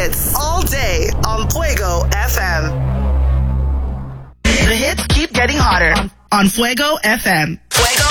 hits all day on Fuego FM. The hits keep getting hotter on Fuego FM. Fuego